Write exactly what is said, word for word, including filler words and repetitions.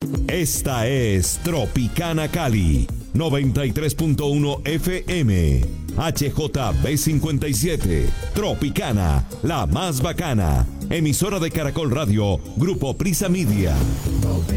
Esta es Tropicana Cali, noventa y tres punto uno F M. H J B cincuenta y siete. Tropicana, la más bacana. Emisora de Caracol Radio, Grupo Prisa Media.